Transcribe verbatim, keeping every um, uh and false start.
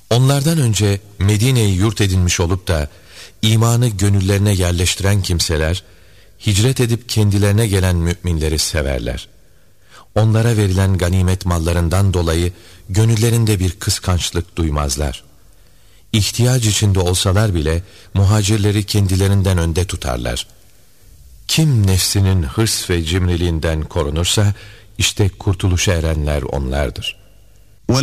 Onlardan önce Medine'yi yurt edinmiş olup da imanı gönüllerine yerleştiren kimseler, hicret edip kendilerine gelen müminleri severler. Onlara verilen ganimet mallarından dolayı gönüllerinde bir kıskançlık duymazlar. İhtiyaç içinde olsalar bile muhacirleri kendilerinden önde tutarlar. Kim nefsinin hırs ve cimriliğinden korunursa işte kurtuluşa erenler onlardır.